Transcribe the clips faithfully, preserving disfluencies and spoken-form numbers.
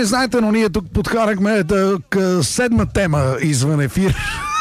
знаете, но ние тук подкарахме да, к, седма тема извън ефир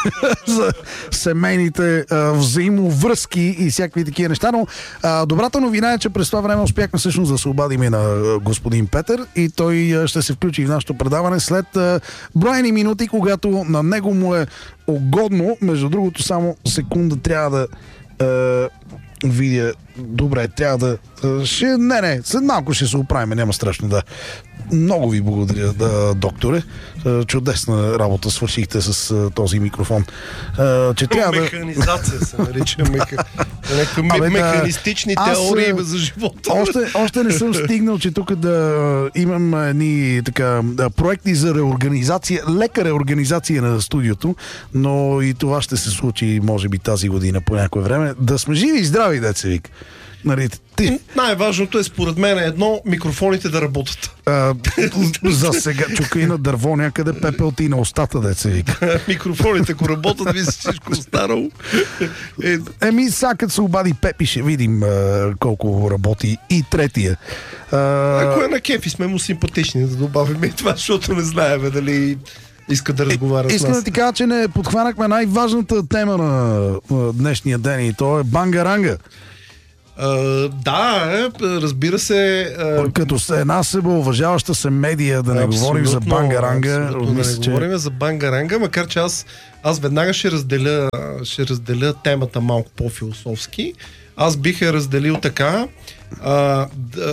за семейните а, взаимовръзки и всякакви такива неща, но а, добрата новина е, че през това време успяхме всъщност да се обадим и на а, господин Петър и той а, ще се включи в нашото предаване след а, броени минути, когато на него му е угодно. Между другото, само секунда трябва да а, видя. Добре, трябва да... Ще, не, не, след малко ще се оправим, няма страшно, да. Много ви благодаря, да, докторе. Чудесна работа свършихте с този микрофон. Че трябва да... Механизация се нарича. Меха... Абе, механистични да... теории аз, за живота. Още, още не съм стигнал, че тук да имам едни така, проекти за реорганизация, лека реорганизация на студиото, но и това ще се случи, може би, тази година по някое време. Да сме живи и здрави, деца вика. Нали, ти... Най-важното е според мен едно, микрофоните да работят. А, за сега чука и на дърво някъде, пепел ти на устата, деца вика. Микрофоните, ако работят, ви се всичко останало. Е... Еми, сега като се обади Пепи, ще видим а, колко работи и третия. А... Ако е на кефи, сме му симпатични, да добавим и това, защото не знаем дали иска да разговаря е, с нас. Искам да ти кажа, че не подхванахме най-важната тема на днешния ден и то е бангаранга. Uh, да, разбира се. Uh, Като се една себеуважаваща се медия, да не говорим за бангаранга. Да не че... говорим за бангаранга, макар че аз, аз веднага ще разделя, ще разделя темата малко по-философски. Аз бих я разделил така. Uh,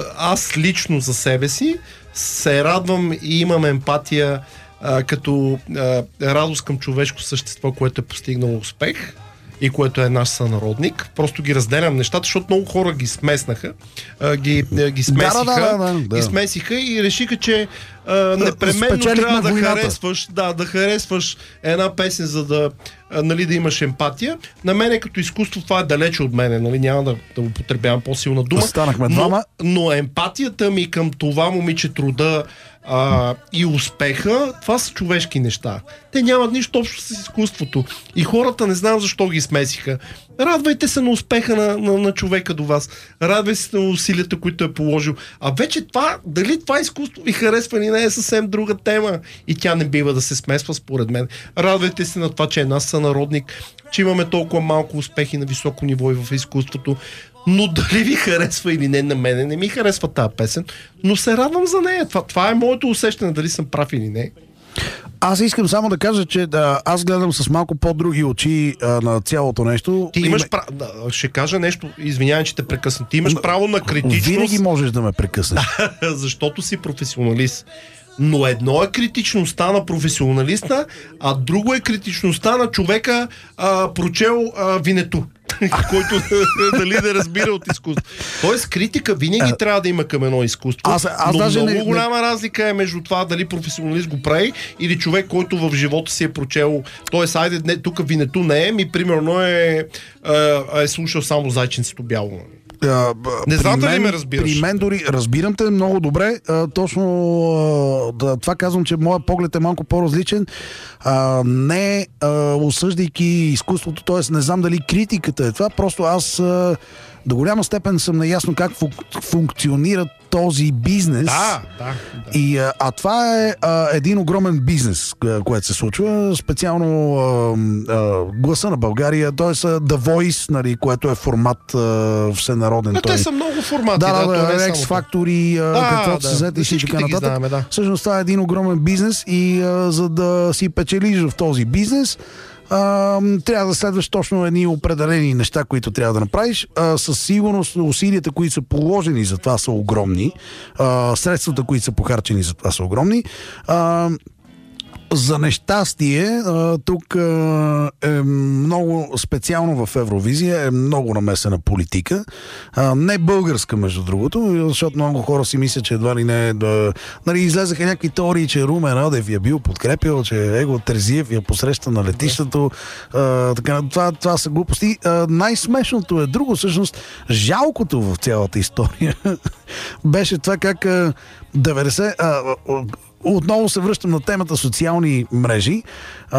аз лично за себе си се радвам и имам емпатия uh, като uh, радост към човешко същество, което е постигнало успех и което е наш сънародник. Просто ги разделям нещата, защото много хора ги смеснаха, а, ги, ги смесиха, да, да, да, да. ги смесиха и решиха, че а, непременно трябва да войната. харесваш, да, да харесваш една песен, за да, а, нали, да имаш емпатия. На мен като изкуство това е далече от мене, нали, няма да, да употребявам по-силна дума. Станахме но, двама. но емпатията ми към това момиче, труда А, и успеха, това са човешки неща. Те нямат нищо общо с изкуството. И хората не знам защо ги смесиха. Радвайте се на успеха на, на, на човека до вас. Радвайте се на усилията, които е положил. А вече това, дали това изкуство ви харесва или не, е съвсем друга тема. И тя не бива да се смесва според мен. Радвайте се на това, че е нас сънародник, че имаме толкова малко успехи на високо ниво и в изкуството. Но дали ви харесва или не, на мене не ми харесва тази песен, но се радвам за нея. Това, това е моето усещане, дали съм прав или не. Аз искам само да кажа, че да, аз гледам с малко по-други очи а, на цялото нещо. Ти имаш право, да, ще кажа нещо, извинявай, че те прекъсна. Ти имаш право на критичност. Винаги можеш да ме прекъснеш. Защото си професионалист. Но едно е критичността на професионалиста, а друго е критичността на човека, а, прочел а, Винету, който дали да разбира от изкуство. Тоест критика винаги а, трябва да има към едно изкуство. Аз, аз но даже много не, голяма не... разлика е между това дали професионалист го прави или човек, който в живота си е прочел. Тоест, айде, не, тук Винету не е, ми примерно е, е, е слушал само Зайченцето бяло. Uh, не знам дали ме разбираш. При мен дори разбирам те много добре. Uh, точно uh, да, това казвам, че моят поглед е малко по-различен. Uh, не uh, осъждайки изкуството, т.е. не знам дали критиката е това. Просто аз uh, до голяма степен съм наясно как фу- функционира този бизнес. Да, да, да. И, а, а това е а, един огромен бизнес, което се случва. Специално а, а, Гласа на България, т.е. The Voice, нали, което е формат а, всенароден. Но той... те са много формати. Да, да, да, да, е X-Factor, да, каквото да, се взете и всички така нататък. Знаем, да. Всъщност това е един огромен бизнес и а, за да си печелиш в този бизнес, Uh, трябва да следваш точно едни определени неща, които трябва да направиш. Uh, със сигурност усилията, които са положени за това, са огромни. Uh, средствата, които са похарчени за това, са огромни. Uh, За нещастие, тук е много специално в Евровизия, е много намесена политика. Не българска, между другото, защото много хора си мислят, че едва ли не е да... Нали, излезаха някакви теории, че Румен Радев я бил подкрепил, че Его Терзиев я посреща на летището. Така, това, това са глупости. Най-смешното е друго, всъщност, жалкото в цялата история беше това как деветдесет... Отново се връщам на темата социални мрежи. А,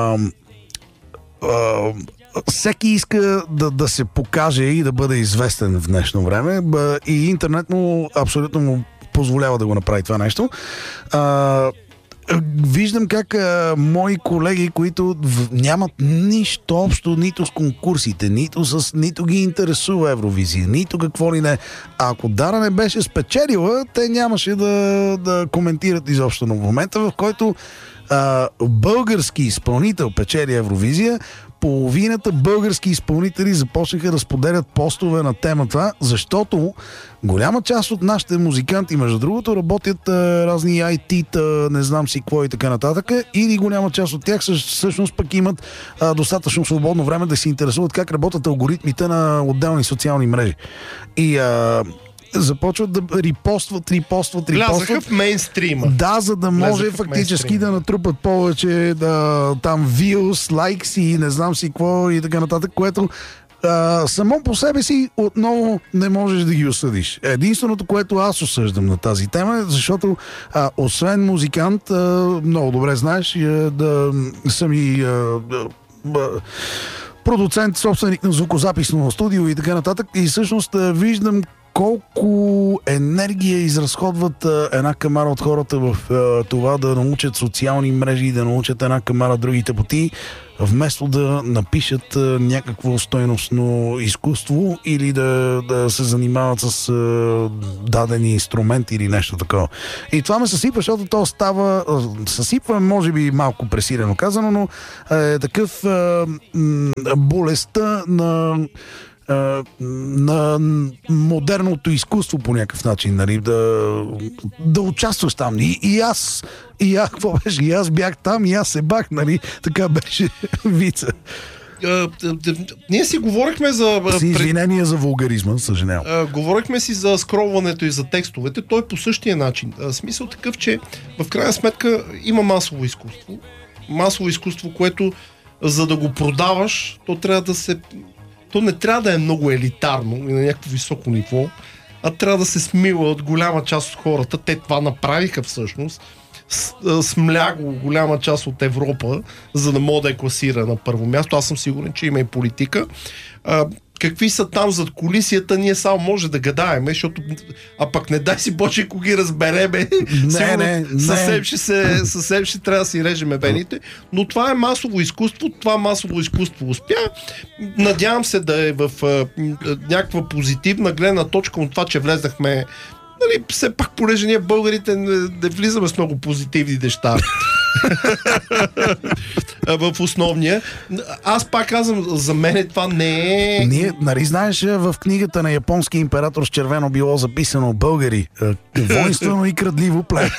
а, всеки иска да, да се покаже и да бъде известен в днешно време. И интернет му абсолютно му позволява да го направи това нещо. А, виждам как а, мои колеги, които в, нямат нищо общо нито с конкурсите, нито, с, нито ги интересува Евровизия, нито какво ли не. А ако Дара не беше спечелила, те нямаше да, да коментират изобщо. Но в момента, в който а, български изпълнител печели Евровизия, половината български изпълнители започнаха да споделят постове на темата, защото голяма част от нашите музиканти, между другото, работят а, разни ай ти-та, не знам си какво и така нататък, или голяма част от тях всъщност пък имат а, достатъчно свободно време да се интересуват как работят алгоритмите на отделни социални мрежи. И а, започват да репостват, репостват, репостват. Влязаха в мейнстрима. Да, за да може фактически да натрупат повече да, там views, лайкс и не знам си какво и така нататък, което а, само по себе си отново не можеш да ги осъдиш. Единственото, което аз осъждам на тази тема е, защото а, освен музикант, а, много добре знаеш, а, да съм и а, а, продуцент, собственик на звукозаписно студио и така нататък, и всъщност а, виждам колко енергия изразходват а, една камара от хората в а, това да научат социални мрежи и да научат една камара другите пъти, вместо да напишат а, някакво стойностно изкуство или да, да се занимават с а, дадени инструменти или нещо такова. И това ме съсипва, защото то става, а, съсипва, може би малко пресилено казано, но е такъв а, м, болестта на на модерното изкуство по някакъв начин, нали, да, да участваш там. И, и аз, и аз, какво беше? И аз бях там, и аз се бах, нали, така беше вица. Ние си говорихме за... С извинение за вулгаризма, съжалявам. Говорихме си за скролването и за текстовете. Той е по същия начин. Смисъл такъв, че в крайна сметка има масово изкуство. Масово изкуство, което за да го продаваш, то трябва да се... То не трябва да е много елитарно и на някакво високо ниво, а трябва да се смила от голяма част от хората. Те това направиха всъщност. Смля го голяма част от Европа, за да мога да е класира на първо място. Аз съм сигурен, че има и политика. А, какви са там зад колисията, ние само може да гадаем, защото а пък не дай си Боже, ако ги разбереме, не, не, не. Съвсем, ще се, съвсем ще трябва да си режеме вените, но това е масово изкуство, това масово изкуство успя. Надявам се да е в а, някаква позитивна гледна точка от това, че влезнахме. Нали, все пак, понеже ние българите не, не влизаме с много позитивни неща в основния. Аз пак казвам, за мен това не е... Ние, нали знаеш, в книгата на японски император с червено било записано българи. Воинствено и крадливо племе.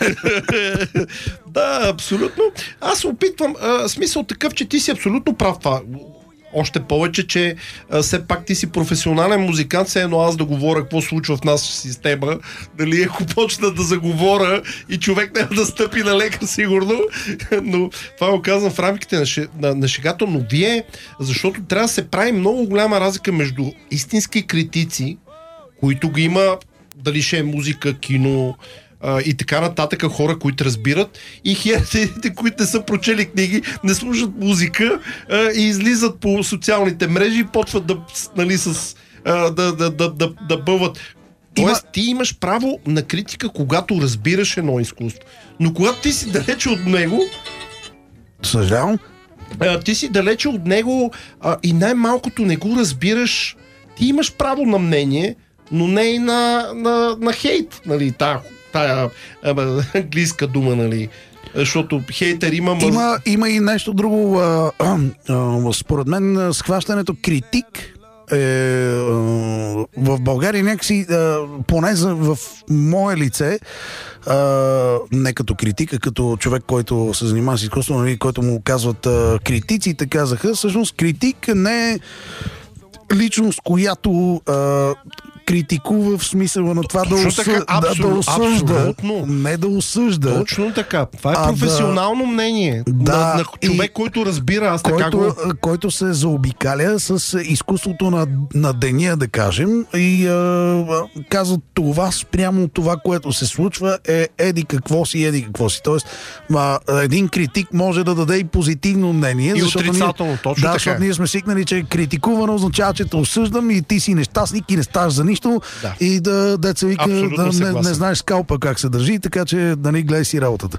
Да, абсолютно. Аз се опитвам, а, смисъл такъв, че ти си абсолютно прав това. Още повече, че а, все пак ти си професионален музикант, все едно аз да говоря какво случва в нашата система, дали ако почна да заговоря и човек няма да стъпи на лекар сигурно, но това го казвам в рамките на, ше, на, на шегата, но вие, защото трябва да се прави много голяма разлика между истински критици, които ги има, дали ще е музика, кино, Uh, и така нататък, хора, които разбират, и херите, които не са прочели книги, не слушат музика uh, и излизат по социалните мрежи и почват да, нали, с, uh, да, да, да, да, да бъват. Тоест, Има... ти имаш право на критика, когато разбираш едно изкуство. Но когато ти си далече от него... Съжалявам. Uh, ти си далече от него uh, и най-малкото не го разбираш, ти имаш право на мнение, но не и на, на, на хейт, нали, тая тая аба, английска дума, нали, защото хейтер има... Има, има и нещо друго. А, а, а, според мен схващането критик е, а, в България някакси, а, поне за, в мое лице, а, не като критик, а като човек, който се занимава с изкуство, нали, който му казват а, критиците, казаха, всъщност критик не е личност, която а, критикува в смисъла на това да, осъ... така, абсол... да, да осъжда, абсолютно. не да осъжда. Точно така. Това е професионално да... мнение да, на, на човек, и... който разбира. Аз така който, го... който се заобикаля с изкуството на, на деня, да кажем, и а, казва това спрямо това, което се случва е еди какво си, еди какво си. Тоест, а, един критик може да даде и позитивно мнение. И отрицателно, ние, точно да, така. защото ние сме свикнали, че критикувано означава, че те осъждам и ти си нещастник и не ставаш за нищо. нещо Да. и да, деца вика, Абсолютно да не, не съгласен. знаеш скалпа как се държи, така че да не гледай си работата.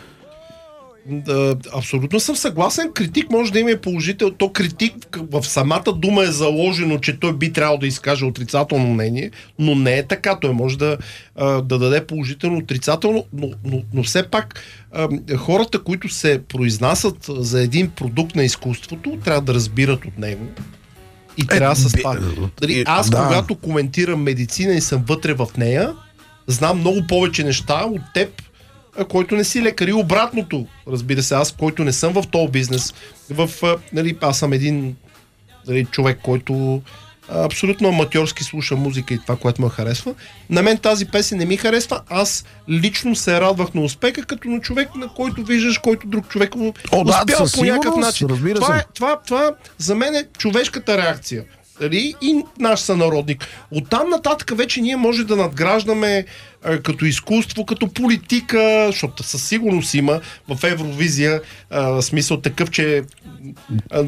Да, абсолютно съм съгласен. Критик може да има и положител. То критик в самата дума е заложено, че той би трябвало да изкаже отрицателно мнение, но не е така. Той може да, а, да даде положително, отрицателно, но, но, но все пак а, хората, които се произнасят за един продукт на изкуството, трябва да разбират от него. И трябва да се спази. Дали, аз, да. когато коментирам медицина и съм вътре в нея, знам много повече неща от теб, а, който не си лекар. И обратното, разбира се, аз, който не съм в този бизнес, в, а, нали, аз съм един, нали, човек, който а, абсолютно аматьорски слуша музика и това, което ме харесва. На мен тази песен не ми харесва. Аз лично се радвах на успеха, като на човек, на който виждаш, който друг човек О, да, успял със по някакъв сигурност, начин. разбира Това, се. е, това, това за мен е човешката реакция. Нали? И наш сънародник. Оттам нататък вече ние може да надграждаме а, като изкуство, като политика, защото със сигурност има в Евровизия а, смисъл такъв, че а,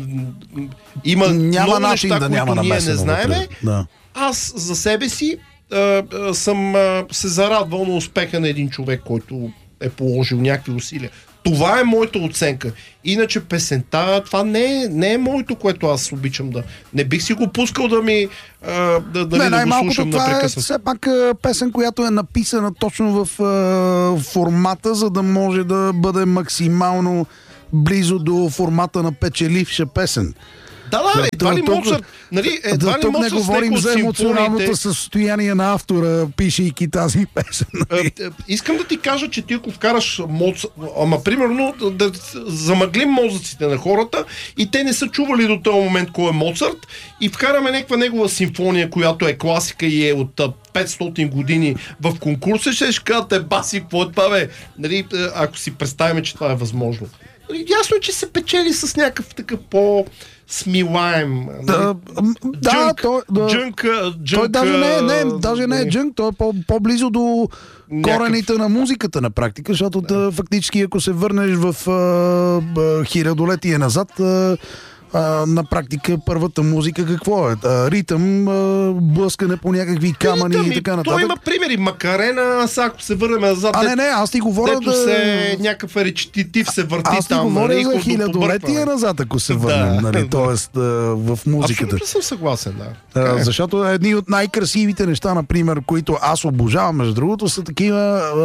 има Няма много начин неща, да които няма ние не намесено знаеме. вътре. Да. Аз за себе си а, а, съм а, се зарадвал на успеха на един човек, който е положил някакви усилия. Това е моята оценка. Иначе песента, това не е, не е моето, което аз обичам да... Не бих си го пускал да ми а, да, да, Не, да го най-малкото слушам това е напрекъснато. все пак а, песен, която е написана точно в а, формата, за да може да бъде максимално близо до формата на печеливша песен. Да, да, Да, едва ли тук- Моцарт... Нали, едва Да, ли тук не Моцарт с говорим някои за от емоционалното симфониите... състояние на автора, пишейки тази песен. А, а, Искам да ти кажа, че ти ако вкараш Моцарт, ама примерно да, да замъглим мозъците на хората и те не са чували до този момент кой е Моцарт и вкараме някаква негова симфония, която е класика и е от а, петстотин години в конкурса, ще ще кажат, е баси, какво е това бе? Нали, ако си представим, че това е възможно. Нали, ясно е, че се печели с някакъв такъв по смилаем. Да, м, да, Джънк, той, да, джънк, джънк, той даже не, е- не, е- даже не е нали, джънк, той е по, по-близо до Някакъв- корените на музиката на практика, защото да. фактически ако се върнеш в а, а, хилядолетие назад, а, а, на практика първата музика какво е? А, ритъм, а, блъскане по някакви камъни Ритъм, и така нататък. Той има примери. Макарена, сега ако се върнем назад, А, не, не, аз ти говоря дето да... се някакъв речитатив се върти Аз ти там. говоря нали, за хубаво хилядолетие побъркване. назад, ако се Да. върнем, нали, т.е. в музиката. Абсолютно съм съгласен, да. А, Така е. защото едни от най-красивите неща, например, които аз обожавам, между другото, са такива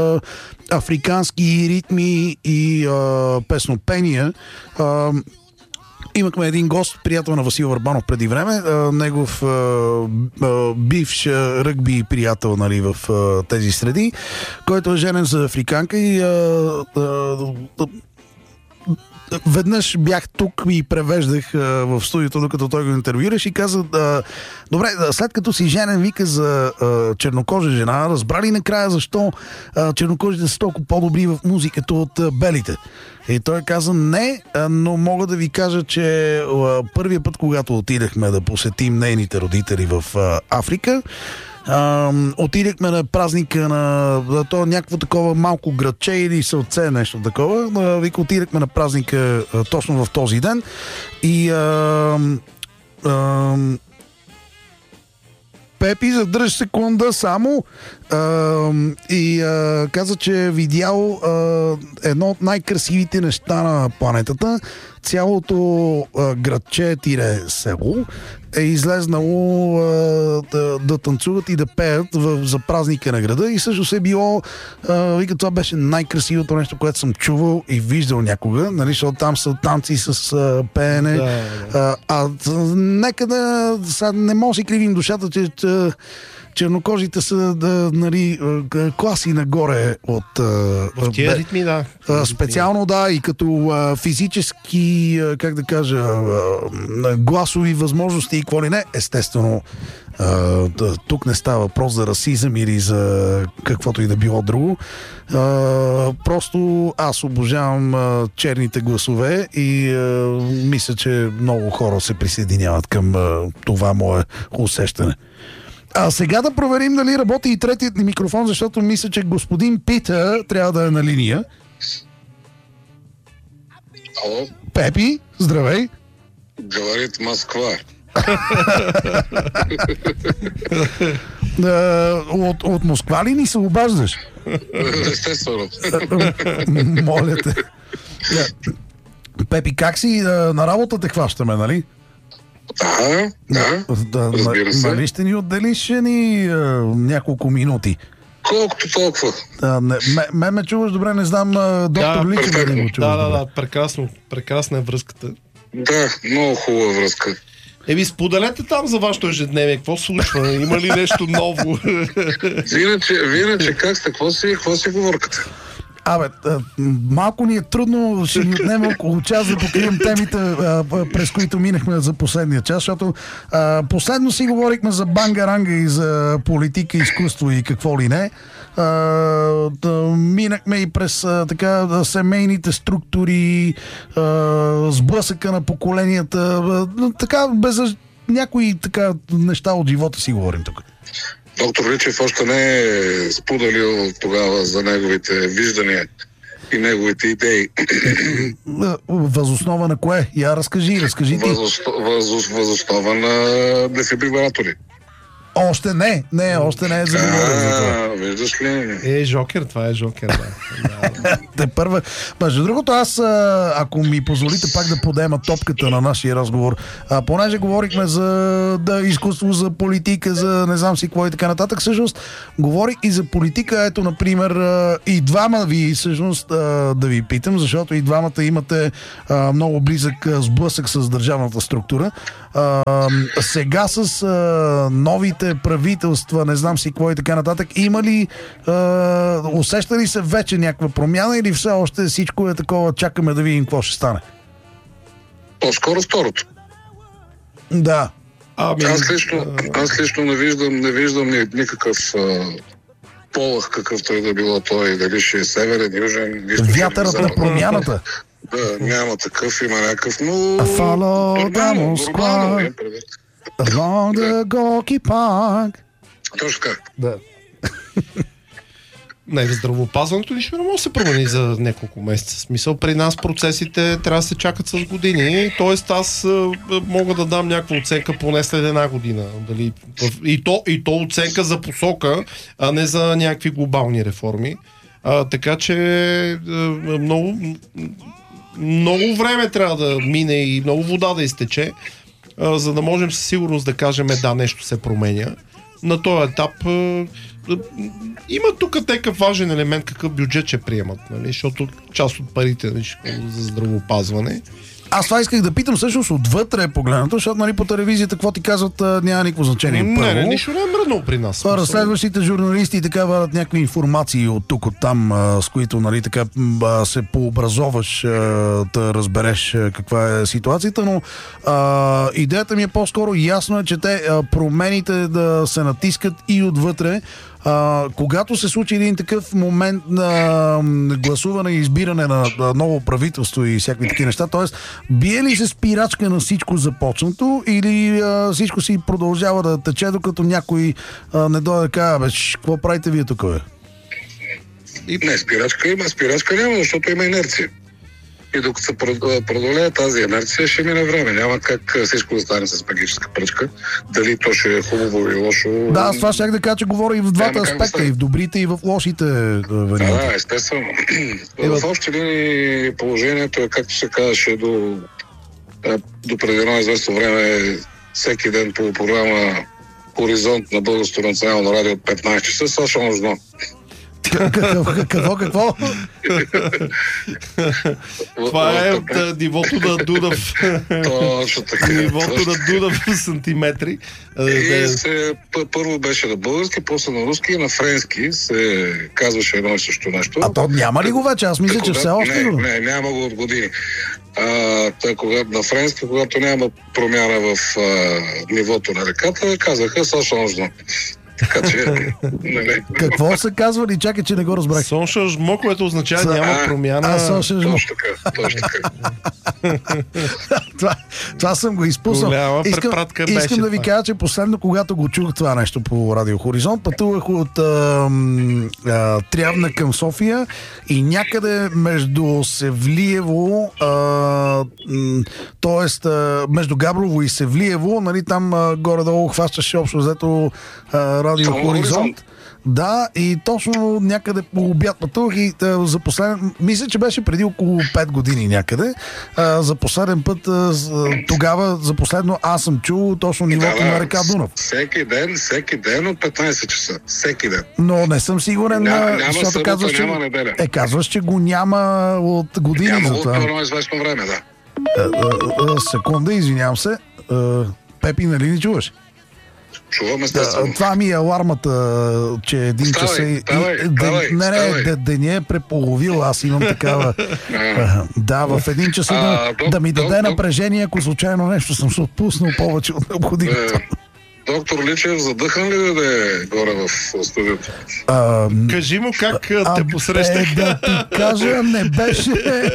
а, африкански ритми и а, песнопения. А, Имахме един гост, приятел на Васил Върбанов преди време, а, негов а, а, бивш а, ръгби приятел, нали, в а, тези среди, който е женен за африканка и а, а, а, веднъж бях тук и превеждах а, в студиото, докато той го интервюираш и каза, а, добре, а, след като си женен, вика за а, чернокожа жена, разбрали накрая защо а, чернокожите са толкова по-добри в музиката от а, белите. И той каза, не, а, но мога да ви кажа, че а, първия път, когато отидахме да посетим нейните родители в а, Африка, Uh, отидехме на празника на, на то някакво такова малко градче или селце, нещо такова. Uh, вика, отидехме на празника uh, точно в този ден и uh, uh, Пепи задръж секунда само uh, и uh, каза, че е видял uh, едно от най-красивите неща на планетата. Цялото uh, градче тире село е излезнало а, да, да танцуват и да пеят в, за празника на града и също се е било, а, вика, това беше най-красивото нещо, което съм чувал и виждал някога, нали, защото там са танци с а, пеене. Да, да. А, а нека да, сега не може да си кривим душата, че, че чернокожите са да, нали, класи нагоре от... В тия ритми, да. А, специално, да, и като а, физически, а, как да кажа, а, гласови възможности и какво ли не, естествено, а, да, тук не става въпрос за расизъм или за каквото и да било друго. А, просто аз обожавам а, черните гласове и а, мисля, че много хора се присъединяват към а, това мое усещане. А сега да проверим дали работи и третият ни микрофон, защото мисля, че господин Питър трябва да е на линия. Ало, Пепи, здравей! говорит Москва. А, от, от Москва ли ни се обаждаш? Естествено. Моля те. Пепи, как си? На работа те хващаме, нали? Да, да, да, разбира се. Нали ще ни отделиш ни а, няколко минути? Колкото толкова. А, не, ме, ме, ме чуваш добре, не знам, а, доктор Да, Личев да не го чуваш Да, да, добре. да, прекрасно. Прекрасна е връзката. Да, много хубава връзка. Еби, споделете там за вашето ежедневие. Какво се случва? Има ли нещо ново? Винаги, винаги как сте, какво си, какво си говорката? Абе, а, малко ни е трудно, ще ни отнеме около час да покрием темите, а, през които минахме за последния час, защото а, последно си говорихме за бангаранга и за политика, изкуство и какво ли не. А, да, минахме и през а, така семейните структури, а, сблъсъка на поколенията, а, така без някои така неща от живота си говорим тук. Доктор Личев още не е споделил тогава за неговите виждания и неговите идеи. Възоснова на кое? Я разкажи, разкажи ти. Възоснова на дефибрилатори. Още не, не, още не е заговорил за това. А, виждаш ли? Е, Жокер, това е Жокер, да. да. Те първа. Между другото, аз, ако ми позволите пак да подема топката на нашия разговор, а, понеже говорихме за да, изкуство, за политика, за не знам си какво и така нататък, всъщност говорих и за политика. Ето, например, и двама ви, всъщност, да ви питам, защото и двамата имате а, много близък сблъсък с държавната структура. А, сега с а, новите правителства, не знам си какво и така нататък, има ли, а, усеща ли се вече някаква промяна или все още всичко е такова, чакаме да видим какво ще стане? По-скоро второто. Да. Ами, Аз лично, аз лично не виждам, не виждам ни, никакъв а, полъх, какъвто и да било той, дали ще е северен, южен, източен. Вятърът на промяната. Да, няма такъв, има някакъв, но... Follow the Moskva along the Gorky Park. Точно така. Да. Не, здравеопазването нищо не може да се промени за няколко месеца. В смисъл, при нас процесите трябва да се чакат с години. Тоест, аз а, мога да дам някаква оценка поне след една година. Дали, и, то, и то оценка за посока, а не за някакви глобални реформи. А, така че а, много, много време трябва да мине и много вода да изтече, а, за да можем със сигурност да кажем, да, нещо се променя. На този етап а, има тук такъв важен елемент, какъв бюджет ще приемат, нали? Защото част от парите, нали, за здравеопазване. Аз това исках да питам всъщност отвътре погледнато, защото, нали, по телевизията какво ти казват, няма никакво значение. Не, Първо, не, нищо не е мръднало при нас. разследващите журналисти и така вадат някакви информации от тук, от там, а, с които, нали, така а, се пообразоваш, а, да разбереш а, каква е ситуацията, но а, идеята ми е по-скоро ясно е, че те а, промените да се натискат и отвътре. А, когато се случи един такъв момент на гласуване и избиране на, на ново правителство и всякакви такива неща, т.е. бие ли се спирачка на всичко започнато или а, всичко си продължава да тече, докато някой а, не дойде да каже, бе, какво правите вие тук, бе? Не, спирачка има, спирачка няма, защото има инерция. И докато се преодолее тази инерция, ще мине време. Няма как всичко да стане с магическа пръчка. Дали то ще е хубаво или лошо. Да, аз това щях да кажа, че говоря и в двата аспекта, да и в добрите, и в лошите варианти. Да, да, естествено. В общи линии положението е, както се казваше, до, до преди едно известно време, всеки ден по програма Хоризонт на Българското национално радио от петнайсет часа, Саша Нужно. Какво, какво? Това е от нивото на Дудав. Точно така. Нивото на Дудав в сантиметри. И се, първо беше на български, после на руски и на френски се казваше едно и също нещо. А то няма ли го вече? Аз мисля, че все още не, го. Не, няма го от години. А, тъй, когато, на френски, когато няма промяна в а, нивото на реката, казаха Саша Нужно. Така че, нали. Какво са казвали? Чакай, че не го разбрах. Сонша жмо, което означава За... няма промяна. А, Сонша жмо. Точно така, точно така. това, това съм го изпуснал. Голяма искам, препратка искам да ви това. кажа, че последно, когато го чух това нещо по Радио Хоризонт, пътувах от а, а, Трявна към София и някъде между Севлиево, т.е. между Габрово и Севлиево, нали, там а, горе-долу хващаше общо взето а, радио Само Хоризонт. Хоризонт. Да, и точно някъде по обяд пътувах и а, за последен, мисля, че беше преди около пет години някъде. А, за последен път, а, тогава, за последно аз съм чул точно нивото Да, да, на река Дунав. Всеки ден, всеки ден от петнайсет часа. Всеки ден. Но не съм сигурен, Ня, а, няма защото събота, казваш, че, няма неделя. е, казваш, че го няма от години Няма за от това. едно известно време, да. А, а, а, секунда, извинявам се. А, Пепи, нали ни чуваш? Чувам естествено. А, това ми е алармата, че един Ставай, час е... ставай, и- ставай, не, не, ставай. де- деня е преполовил, аз имам такава... а, да, в един час А, да, док- да ми даде док- напрежение, ако случайно нещо съм се отпуснал повече от необходимото. Е, доктор Личев, задъхан ли да е горе в студиото? А, Кажи му как а, а, те посрещах. Е, да ти кажа, не беше...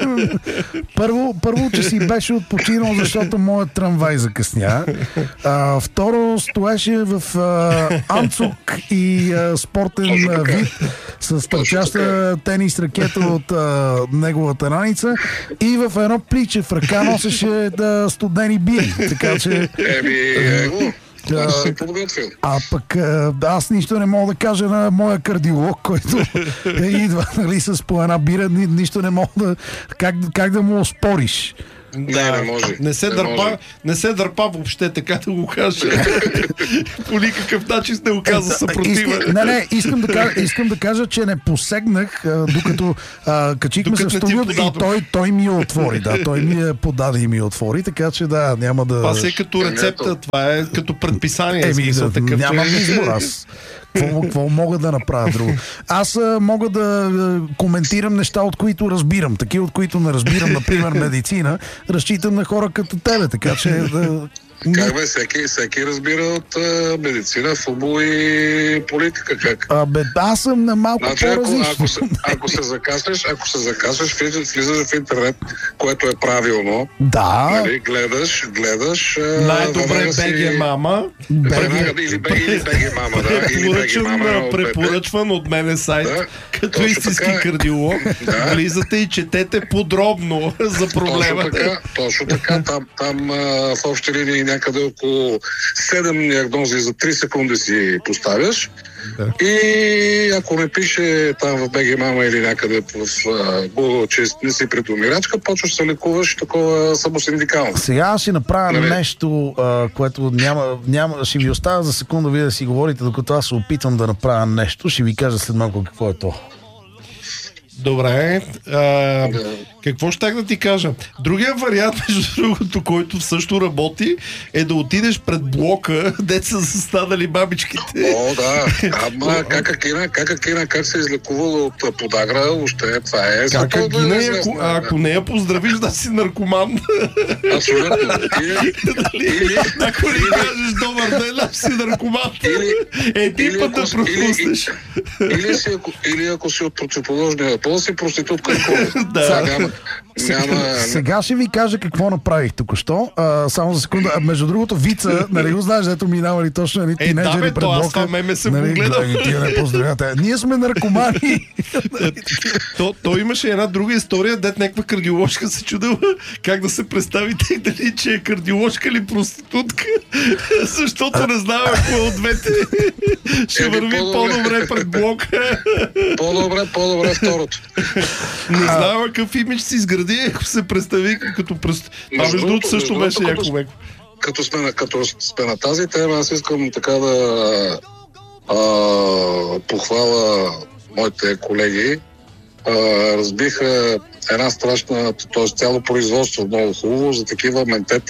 Първо, първо, че си беше отпочинал, защото моят трамвай закъсня. А, второ, стоеше в а, анцук и а, спортен Точно а, така. вид с търчаща тенис ракета от а, неговата раница и в едно пличе в ръка носеше да, студени бири. Така че... Еми, его, това си се подготвил. А пък а, аз нищо не мога да кажа на моя кардиолог, който идва, нали, с по една бира, ни, нищо не мога да... Как, как да му оспориш? Не, не може. Не се, Не дърпа, може. не се дърпа въобще, така да го кажа. По никакъв начин не го каза съпротива. Искам, не, не, искам да, кажа, искам да кажа, че не посегнах, а, докато а, качихме се в Докато не ти студиото и подадох. той, той ми я отвори. Да, той ми я подаде и ми я отвори, така че да, няма да... Това си е като рецепта, това е като предписание. Еми, смисъл, да, такъв, нямам че- избор аз. Какво, какво мога да направя друго? Аз а, мога да а, коментирам неща, от които разбирам. Такива, от които не разбирам, например, медицина. Разчитам на хора като тебе, така че... Да, Как бе, всеки, всеки разбира от а, медицина, футбол и политика. Как? а, бе, аз съм на малко Значи, ако, по-различно. ако, се, ако се закаслеш, ако се закаслеш, влизаш, влизаш в интернет, което е правилно. Да, Нали, гледаш, гледаш. а, Най-добре веднага си- БГ мама. Веднага, или БГ, или БГ мама, да. Или БГ Препоръчан, мама. от БГ. препоръчван от мене сайт, Да, като точно истински така е. кардиолог. Да. Влизате и четете подробно за Точно проблема. така, точно така. Там, там а, в общи линии някъде около седем диагнози за три секунди си поставяш. Да. И ако не пише там в БГ Мама или някъде в а, Google, че не си притомирачка, почваш да се лекуваш такова самосиндикално. сега аз ще направя Нали? нещо, а, което няма, няма, ще ви оставя за секунда вие да си говорите, докато аз се опитвам да направя нещо. Ще ви кажа след малко какво е то. Добре. А, Да. какво щях да ти кажа? Другия вариант, между другото, който също работи, е да отидеш пред блока, деца са застанали бабичките. О, да. Ама кака кина, кака кина, как се излекувала от а, подагра, още това е. Как световно гина, и известно, ако, а, ако не я поздравиш да си наркоман, Абсолютно. Или, нали? или, Ако не кажеш добър ден, аз си наркоман. Или- Един или път да ако- пропуснеш. или, си, ако, или ако си от противоположния пол, си проститутка и кула. Да. Сега няма, няма, Сега ще ви кажа какво направих току-що. А, само за секунда. А, между другото, Вица, нали го знаеш, ето минавали точно едни Е, да, тинейджери бе, пред то аз блока. това меме съм го Нали, гледал. гледай, тия не поздравята. Ние сме наркомани. То, то имаше една друга история, дет някаква кардиоложка се чудила как да се представите дали, че е кардиоложка или проститутка, защото не знам ако от двете ще Еми, върви по-добре. по-добре пред блока. по-добре, по-добре второто. Не знам какъв имидж си изгради, ако се представи като пръст. Това Между между другото другото, също между беше другото, яко меко. Като сме, на, като сме на тази тема, аз искам така да а, похваля моите колеги. А, разбиха една страшна, т.е. цяло производство много хубаво за такива ментета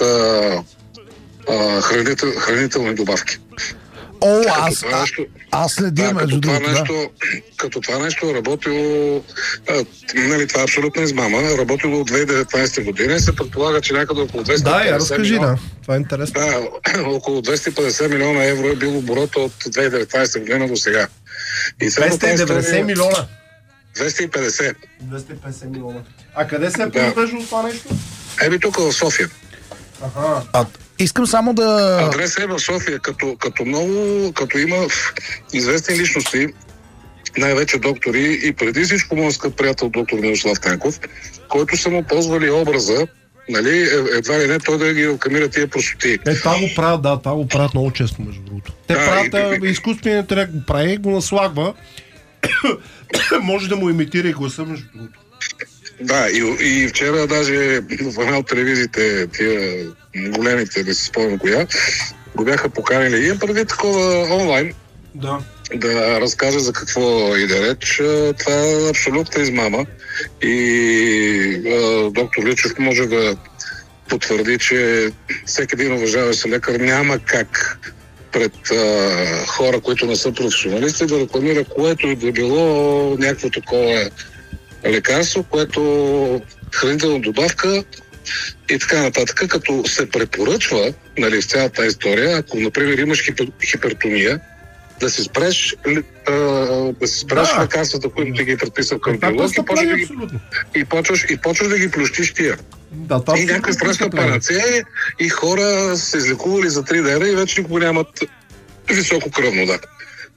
а, хранител, хранителни добавки. О, Като аз, това а, нещо- аз следя, Да, между като това, другото. Да. нещо, като това нещо е работило, а, нали, това е абсолютна измама, е работило от две хиляди и деветнадесета година и се предполага, че някъде около двеста и Да, я петдесет разкажи, милиона, да. Това е интересно. да, около двеста и петдесет милиона евро е бил оборота от две хиляди и деветнадесета година до сега. И сега двеста и деветдесет тази история- милиона. двеста и петдесет. двеста и петдесет милиона. А къде се е Да. произвеждало това нещо? Еби тук в София. Аха. А, искам само да... Адресът е в София, като, като много, като има известни личности, най-вече доктори и преди всичко моят скъп приятел доктор Мирослав Танков, който са му ползвали образа нали, едва ли не той да ги рекламира тия простоти. Е, това го правят, да, това го правят много често, между другото. Те Да, правят, и- изкуственият интелект го прави, го наслагва, може да му имитира и гласа, между другото. Да, и, и вчера даже в една от телевизиите, тия големите, да си спомням коя, го бяха поканили. И преди такова онлайн Да. да разкаже за какво иде реч. Това е абсолютна измама. И а, доктор Личев може да потвърди, че всеки един уважаващ се лекар няма как пред а, хора, които не са професионалисти, да рекламира което и да било някакво такова лекарство, което хранителна добавка и така нататък, като се препоръчва, нали, в цялата история, ако, например, имаш хипер, хипертония, да си спреш, а, да си спреш Да. лекарствата, които ти ги е предписал Това е кардиолог и почваш, да ги, абсолютно. и, почваш, и почваш да ги плющиш тия. Да, това И абсолютно някаква страшна така е. панацея и хора се излекували за три дена и вече никога нямат високо кръвно, да.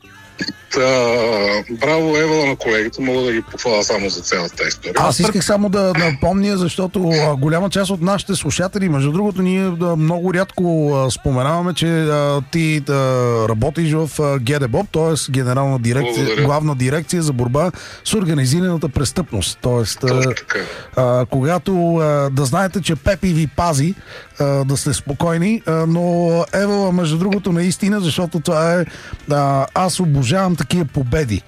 Та, браво, Евала, на колегите, мога да ги похваля само за цялата история. Аз исках само да напомня, защото а, голяма част от нашите слушатели, между другото, ние да, много рядко а, споменаваме, че а, ти да, работиш в а, ГДБОП, т.е. Генерална дирекция, Благодаря. главна дирекция за борба с организираната престъпност. Тоест, Точно а, така. а, когато а, да знаете, че Пепи ви пази, а, да сте спокойни, а, но Евала, между другото, наистина, защото това е, а, аз обожавам такива победи.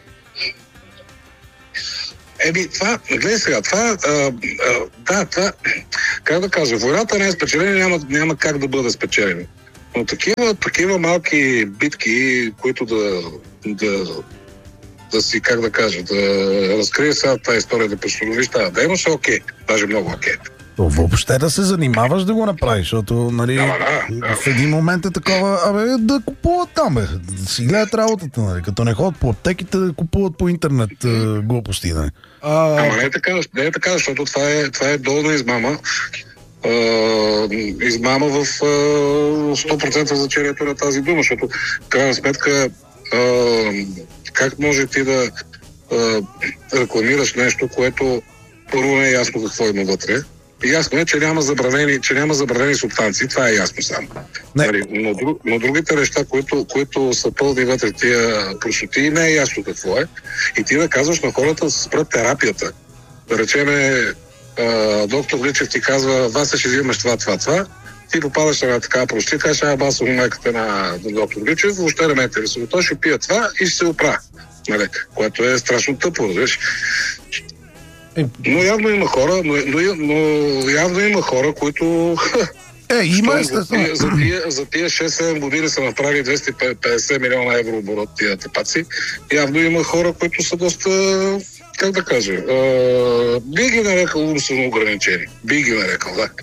Еми, това, гледай сега, това, а, а, да, това, как да кажа, войната не е спечелена, няма, няма как да бъде спечелена. Но такива, такива малки битки, които да, да, да си, как да кажа, да разкрие сега тази история, да постановиш тази дейност, е окей, даже много окей. То въобще да се занимаваш да го направиш, защото, нали, Да, да, да. в един момент е такова, абе, да купуват там, бе, да си гледат работата, нали, като не ходят по аптеките, да купуват по интернет е, глупости, нали. А, Ама не е така, не е така, защото това е, това е долна измама. А, измама в а, сто процента значението на тази дума, защото в крайна сметка а, как може ти да а, рекламираш нещо, което първо не е ясно какво има вътре. Ясно е, че няма забранени, че няма забранени субстанции, това е ясно само. Не. Нали, но, друг, но другите неща, които, които са пълни вътре тия простоти, не е ясно какво е. И ти да казваш на хората да се спрат терапията. Да речеме, а, доктор Личев ти казва, Вася, ще взимаш това, това, това. Ти попадаш на такава прости, кажеш, а бас майката на, на доктор Личев, въобще не ме интересува. Той ще пие това и ще се оправя. Нали, което е страшно тъпо, разбираш. е, Но явно има хора, но, но, но явно има хора, които Е, има Що, естествено. За, за тия, за тия шест-седем години са направили двеста и петдесет милиона евро оборот тия тепаци. Явно има хора, които са доста, как да кажа, а, би ги нарекал умствено ограничени. Би ги нарекал, да.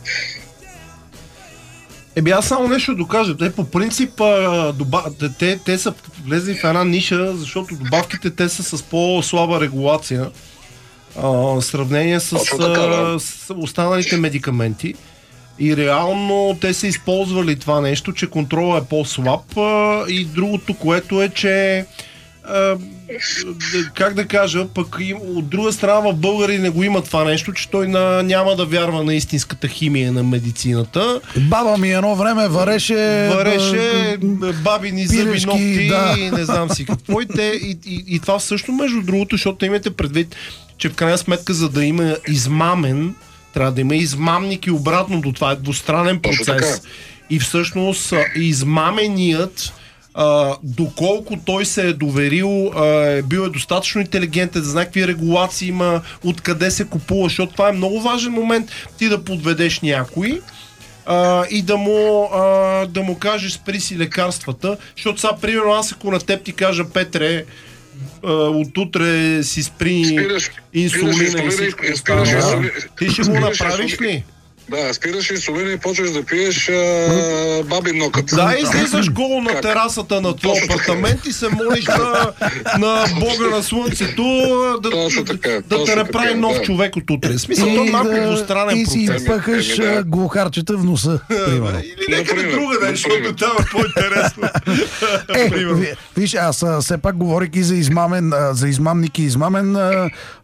Еби аз само нещо да докажа. Те по принцип а, доба... те, те са влезли в една ниша, защото добавките те са с по-слаба регулация а, в сравнение с, Точно така, да. а, с останалите медикаменти. И реално те са използвали това нещо, че контрола е по-слаб а, и другото, което е, че а, как да кажа, пък и, от друга страна в България не го има това нещо, че той на, няма да вярва на истинската химия на медицината. Баба ми едно време вареше... Вареше да, бабини зъби, пирешки, ногти да. и не знам си какво. И, те, и, и, и това също между другото, защото имате предвид, че в крайна сметка за да има измамен, трябва да има измамник и обратното. Това е двустранен Точно процес. така. И всъщност а, измаменият, а, доколко той се е доверил, а, е бил е достатъчно интелигентен, да знае какви регулации има, откъде се купува, защото това е много важен момент ти да подведеш някой. Uh, и да му, uh, да му кажеш спри си лекарствата, защото сега, примерно, аз ако на теб ти кажа, Петре, uh, отутре си спри Спираш- инсулина спираш и инсулина всичко и- останало. спираш Да. инсулина. Ти ще го Спираш направиш инсулина. ли? Да, спираш инсулина и почваш да пиеш а, бабин нокът. Да, излизаш гол на Как? терасата на твой Точно така. апартамент и се молиш на, на Бога на Слънцето да, Точно така, да те точно направи така, нов да. човек от утре. В смисъл, то е малко двустранен и си процес. пъхаш Еми, да. а, глухарчета в носа, примерно. Или някъде Например, друга, да, защото например. там е по-интересно. Е, Примерно. ви- виж, аз а, все пак говорейки за измамен, а, за измамник и измамен, а,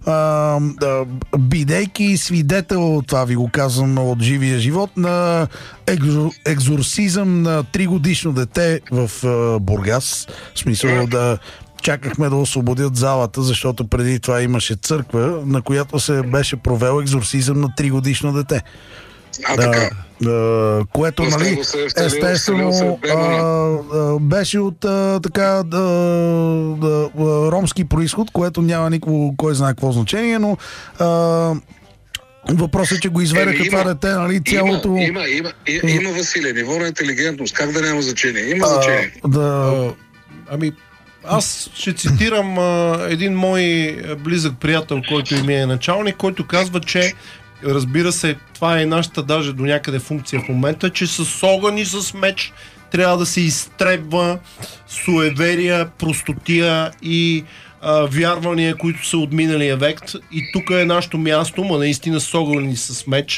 а, а, бидейки свидетел, това ви го казвам от живия живот, на екзор, екзорсизъм на тригодишно дете в а, Бургас. В смисъл да чакахме да освободят залата, защото преди това имаше църква, на която се беше провел екзорсизъм на тригодишно дете. А, така. Да, което, Оставил нали, се, вселил, естествено, вселил се в демона. а, а, беше от а, така да, да, а, ромски происход, което няма никакво, кой знае какво значение, но а, въпросът е, че го изведаха Еми, това има, дете, нали, цялото... Има, има, има, има, има Василе, ниво на интелигентност, как да няма значение? Има а, значение. да, Ами, аз ще цитирам а, един мой близък приятел, който и ми е началник, който казва, че разбира се, това е нашата даже до някъде функция в момента, че с огън и с меч трябва да се изтребва суеверия, простотия и а, вярвания, които са от миналия век. И тук е нашето място, ма наистина с огън и с меч,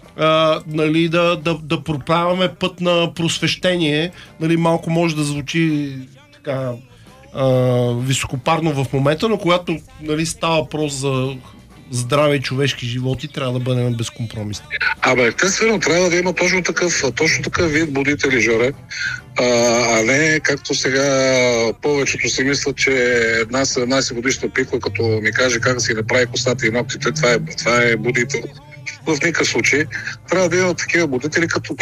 а, нали, да, да, да проправяме път на просвещение. Нали, малко може да звучи така а, високопарно в момента, но когато, нали, става въпрос за здраве и човешки животи, трябва да бъдем безкомпромисни. Абе, естествено, трябва да има точно такъв, точно такъв вид будители, Жоре, а, а не както сега повечето си мислят, че една седемнайсет годишна пикла, като ми каже как да си направи косата и ногтите, това е, това е будител. В никакъв случай. Трябва да има такива будители, като,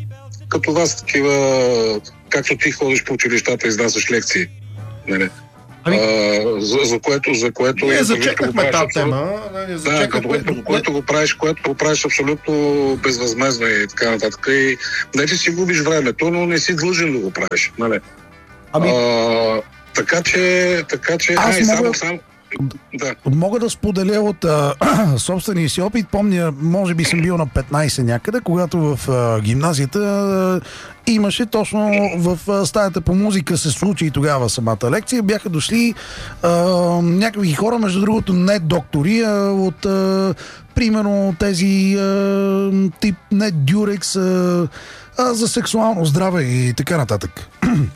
като вас, такива, както ти ходиш по училищата и изнасяш лекции. Нали? Ами, а, за, за което, за което ние е, зачекахме тази тема. Да, като, което, което го правиш, което го правиш абсолютно безвъзмездно и така нататък. И не че си губиш времето, но не си длъжен да го правиш. Нали? Ами... А, така че, така че, Аз ай, мога... само, само, да. Мога да споделя от а, собствения си опит. Помня, може би съм бил на петнайсет някъде, когато в а, гимназията а, имаше точно в а, стаята по музика се случи и тогава самата лекция. Бяха дошли а, някакви хора, между другото не доктори, а от а, примерно тези а, тип не дюрекс а, а, за сексуално здраве и така нататък.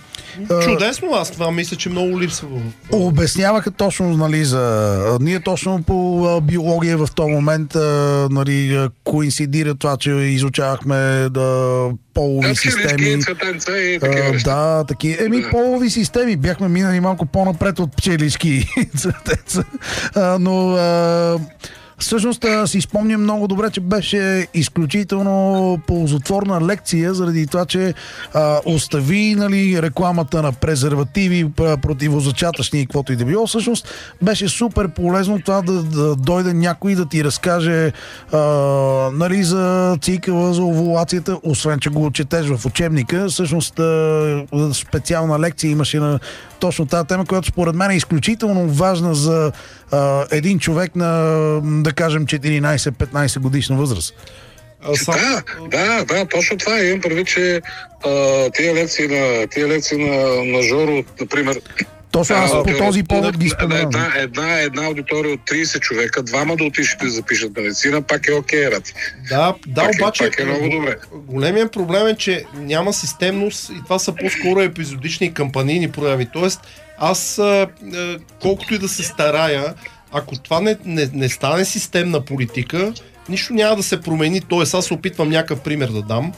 Чудесно, аз това мисля, че много липсва. Обясняваха точно, нали, за... Ние точно по а, биология в този момент а, нали, коинцидира това, че изучавахме да, полови Да, системи. цветенца и А, такива неща. да, таки. Еми, Да. полови системи. Бяхме минали малко по-напред от пчелички и цветеца. А, но... А, Всъщност си спомням много добре, че беше изключително ползотворна лекция, заради това, че а, остави, нали, рекламата на презервативи, противозачатъчни и каквото и да било. Всъщност беше супер полезно това да, да дойде някой да ти разкаже а, нали, за цикъла, за овулацията, освен че го четеш в учебника. Всъщност а, специална лекция имаше на точно тази тема, която според мен е изключително важна за а, един човек на, да кажем, четиринайсет-петнайсет годишна възраст. А, сам... Да, да, да, точно това. Имам предвид, че а, тия лекции на, тия лекции на, на Жоро, например, Точно аз а, по този повод ги споменавам. Една, една, една аудитория от трийсет човека, двама да отишат да запишат медицина, пак е окей, рад. Да, да, Пак е- обаче пак е много добре. големият проблем е, че няма системност и това са по-скоро епизодични кампанийни прояви. Тоест, аз а, а, колкото и да се старая, ако това не, не, не стане системна политика, нищо няма да се промени. Тоест, аз се опитвам някакъв пример да дам.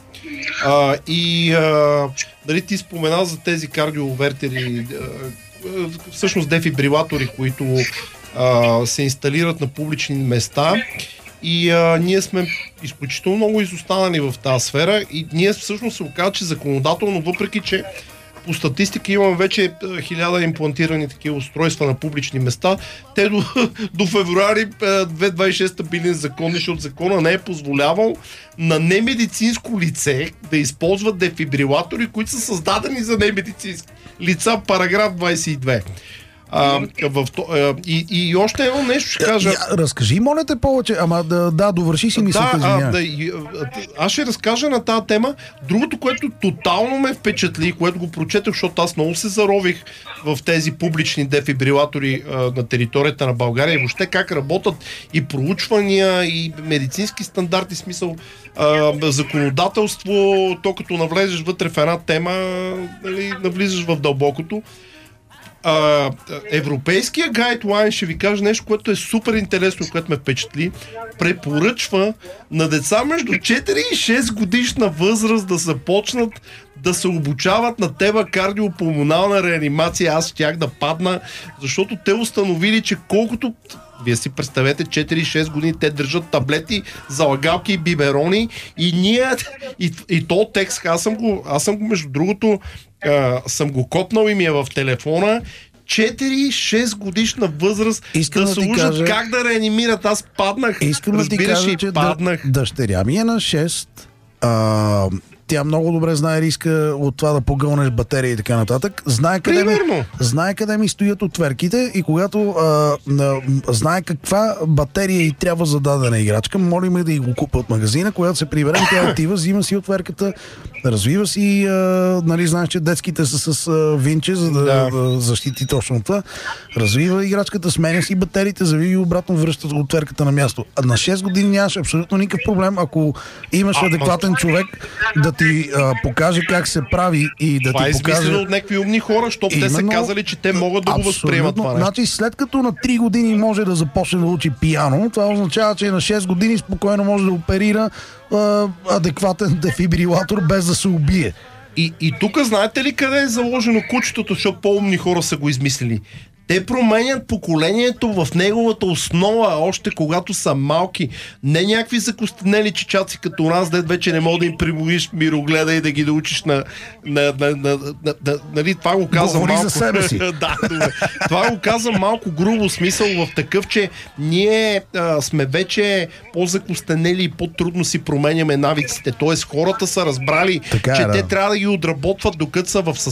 А, и а, дали ти спомена за тези кардиовертери, а, всъщност дефибрилатори, които а, се инсталират на публични места, и а, ние сме изключително много изостанали в тази сфера и ние всъщност се оказа, че законодателно, въпреки че по статистика имаме вече хиляда имплантирани такива устройства на публични места, те до, до февруари две хиляди двадесет и шеста били незаконни, защото закона не е позволявал на немедицинско лице да използват дефибрилатори, които са създадени за немедицински лица, параграф двадесет и две. А, в, а, и, и още едно нещо ще кажа. Я, разкажи, моля те, повече. Ама да, да довърши си мисълта. Да, а, да, и, а, аз ще разкажа на тази тема. Другото, което тотално ме впечатли, което го прочетах, защото аз много се зарових в тези публични дефибрилатори а, на територията на България и въобще как работят и проучвания, и медицински стандарти, смисъл а, законодателство, то като навлезеш вътре в една тема, нали, навлизаш в дълбокото. а, европейския гайдлайн, ще ви кажа нещо, което е супер интересно, което ме впечатли. Препоръчва на деца между четири и шест годишна възраст да започнат да се обучават на теба кардиопулмонална реанимация. Аз щях да падна, защото те установили, че колкото... Вие си представете, четири-шест години те държат таблети, залагалки и биберони и ние... И, и то текст, аз съм го, аз съм го между другото, а, съм го копнал и ми е в телефона. четири-шест годишна възраст Искам да да се ти учат кажа- как да реанимират. Аз паднах. Искам да ти Разбираш кажа, и че паднах. дъ- дъщеря ми е на шест. А, тя много добре знае риска от това да погълнеш батерия и така нататък. Знае къде, ми, Примерно. знае къде ми стоят отверките и когато а, на, знае каква батерия и трябва за дадена играчка, молим да и го купа от магазина. Когато се приберем, тя отива, взима си отверката, развива си, а, нали, знаеш, че детските са с а, винче, за да, Да. да защити точно това. Развива играчката, сменя си батериите, завиви и обратно връща отверката на място. А на шест години нямаш абсолютно никакъв проблем, ако имаш А, адекватен човек да ти а, покаже как се прави и да Това е ти покаже... измислено от някакви умни хора, защото те са Именно, казали, че те могат да го възприемат това нещо. Значи след като на три години може да започне да учи пиано, това означава, че на шест години спокойно може да оперира а, адекватен дефибрилатор без да се убие. И, и тук знаете ли къде е заложено кучетото, защото по-умни хора са го измислили? Те променят поколението в неговата основа, още когато са малки. Не някакви закостенели чичаци като нас, дед вече не мога да им примолиш мирогледа и да ги научиш на... на, на, на, на, на нали, това го каза Говори малко... за себе си. да, добре. Това го каза малко грубо смисъл в такъв, че ние а, сме вече по-закостенели и по-трудно си променяме навиците. Тоест хората са разбрали, Така е, че да. те трябва да ги отработват докато са в